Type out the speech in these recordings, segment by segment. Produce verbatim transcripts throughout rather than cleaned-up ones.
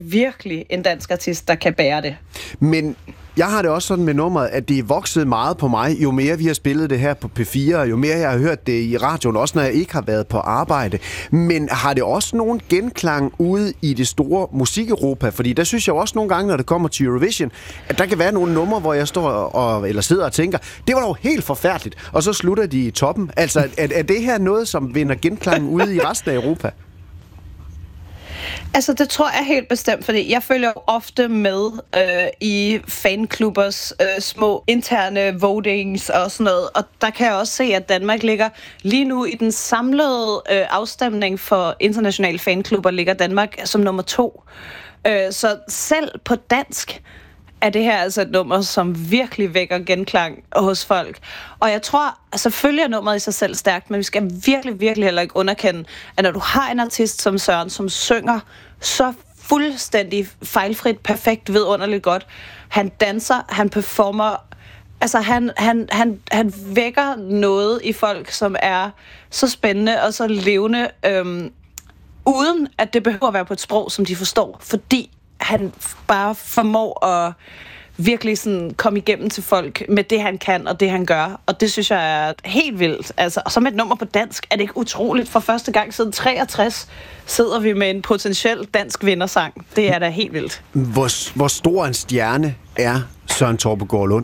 virkelig en dansk artist, der kan bære det. Men jeg har det også sådan med nummeret, at det er vokset meget på mig, jo mere vi har spillet det her på P fire, jo mere jeg har hørt det i radioen, også når jeg ikke har været på arbejde. Men har det også nogen genklang ude i det store musik-Europa? Fordi der synes jeg også nogle gange, når det kommer til Eurovision, at der kan være nogle numre, hvor jeg står og, eller sidder og tænker, det var dog helt forfærdeligt, og så slutter de i toppen. Altså, er, er det her noget, som vinder genklang ude i resten af Europa? Altså, det tror jeg helt bestemt, fordi jeg følger jo ofte med øh, i fanklubbers øh, små interne votings og sådan noget, og der kan jeg også se, at Danmark ligger lige nu i den samlede øh, afstemning for internationale fanklubber, ligger Danmark som nummer to. Øh, så selv på dansk er det her altså et nummer, som virkelig vækker genklang hos folk. Og jeg tror, selvfølgelig er nummeret i sig selv stærkt, men vi skal virkelig, virkelig heller ikke underkende, at når du har en artist som Søren, som synger så fuldstændig fejlfrit, perfekt, vidunderligt godt, han danser, han performer, altså han, han, han, han vækker noget i folk, som er så spændende og så levende, øhm, uden at det behøver at være på et sprog, som de forstår, fordi han bare formår at virkelig sådan komme igennem til folk med det, han kan og det, han gør. Og det synes jeg er helt vildt. Altså, og så med et nummer på dansk, er det ikke utroligt? For første gang siden treogtres sidder vi med en potentiel dansk vindersang. Det er da helt vildt. Hvor, hvor stor en stjerne er Søren Torpegaard Lund?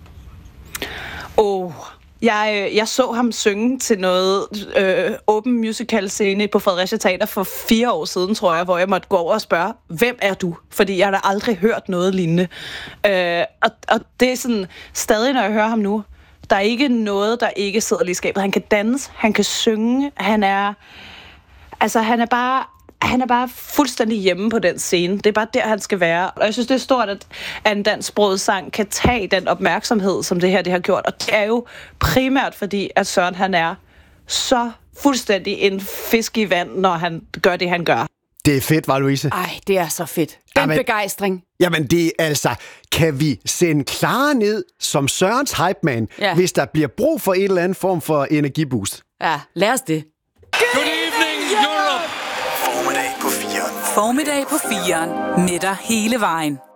Åh... Oh. Jeg, jeg så ham synge til noget øh, open musical scene på Fredericia Teater for fire år siden, tror jeg, hvor jeg måtte gå over og spørge, hvem er du? Fordi jeg har da aldrig hørt noget lignende. Øh, og, og det er sådan, stadig når jeg hører ham nu, der er ikke noget, der ikke sidder lige i skabet. Han kan danse, han kan synge, han er, altså han er bare... Han er bare fuldstændig hjemme på den scene. Det er bare der, han skal være. Og jeg synes, det er stort, at en dansksproget sang kan tage den opmærksomhed, som det her det har gjort. Og det er jo primært fordi, at Søren han er så fuldstændig en fisk i vand, når han gør det, han gør. Det er fedt, var Louise? Ej, det er så fedt. Den jamen, begejstring. Jamen, det er altså... Kan vi sende Clara ned som Sørens hype man, ja. Hvis der bliver brug for en eller anden form for energiboost? Ja, lad os det. Good evening, Europe! Formiddag på firen. Formiddag på firen. Med dig hele vejen.